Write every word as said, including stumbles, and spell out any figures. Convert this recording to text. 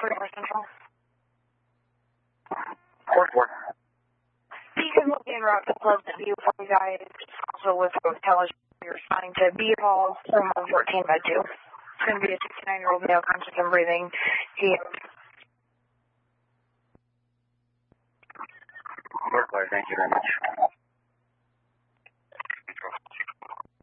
forty-four Central. forty-four. You can look in route to Pleasant View for you guys. Also with intelligence, you're responding to B Hall, room one fourteen by two. It's going to be a sixty-nine-year-old male conscious and breathing. He Thank you very much.